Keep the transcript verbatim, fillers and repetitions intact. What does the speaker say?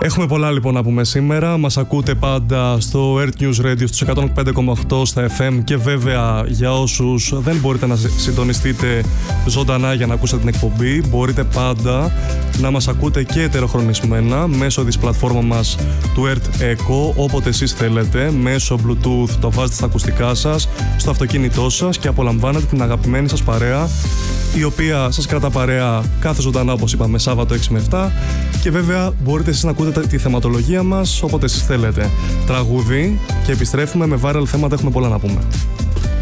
Έχουμε πολλά λοιπόν να πούμε σήμερα. Μας ακούτε πάντα στο Earth News Radio στους εκατόν πέντε κόμμα οκτώ στα εφ εμ και βέβαια για όσους δεν μπορείτε να συντονιστείτε ζωντανά για να ακούσετε την εκπομπή, μπορείτε πάντα να μας ακούτε και ετεροχρονισμένα μέσω της πλατφόρμα μας του Earth Echo, όποτε εσείς θέλετε, μέσω Bluetooth το βάζετε στα ακουστικά σας, στο αυτοκίνητό σας και απολαμβάνετε την αγαπημένη σας παρέα, η οποία σας κρατά παρέα κάθε ζωντανά, όπως είπαμε, Σάββατο έξι με επτά, και βέβαια μπορείτε εσείς να ακούτε τη θεματολογία μας όποτε εσείς θέλετε. Τραγούδι και επιστρέφουμε με viral θέματα, έχουμε πολλά να πούμε.